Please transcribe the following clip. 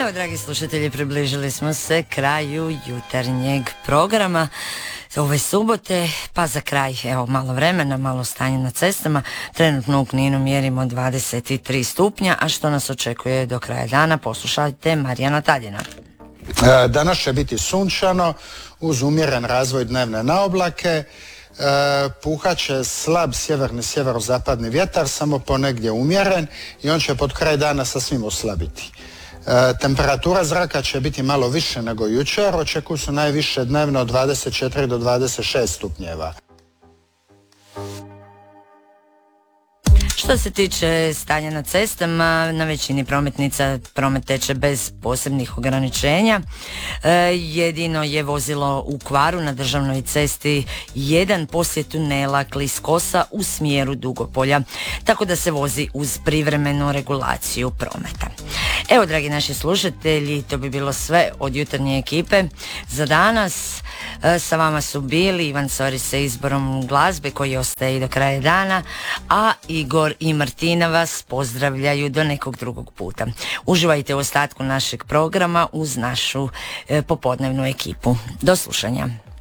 Evo, dragi slušatelji, približili smo se kraju jutarnjeg programa ove subote, pa za kraj, evo, malo vremena, malo stanje na cestama. Trenutno u Kninu mjerimo 23 stupnja, a što nas očekuje do kraja dana, poslušajte Marijana Taljina. Danas će biti sunčano, uz umjeren razvoj dnevne naoblake. Puhat će slab sjeverni sjeverozapadni vjetar, samo ponegdje umjeren, i on će pod kraj dana sasvim oslabiti. Temperatura zraka će biti malo više nego jučer, očekuju su najviše dnevno od 24 do 26 stupnjeva. Što se tiče stanja na cestama, na većini prometnica promet teče bez posebnih ograničenja. Jedino je vozilo u kvaru na državnoj cesti 1 poslije tunela Kliskosa u smjeru Dugopolja, tako da se vozi uz privremenu regulaciju prometa. Evo, dragi naši slušatelji, to bi bilo sve od jutarnje ekipe za danas. Sa vama su bili Ivan Soris sa izborom glazbe koji ostaje i do kraja dana, a Igor i Martina vas pozdravljaju do nekog drugog puta. Uživajte u ostatku našeg programa uz našu popodnevnu ekipu. Do slušanja.